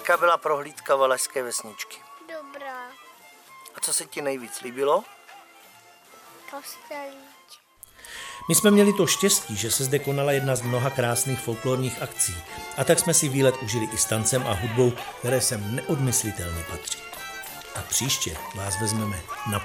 Jaká byla prohlídka Valašské vesničky? Dobrá. A co se ti nejvíc líbilo? Kostelík. My jsme měli to štěstí, že se zde konala jedna z mnoha krásných folklorních akcí. A tak jsme si výlet užili i s tancem a hudbou, které sem neodmyslitelně patří. A příště vás vezmeme na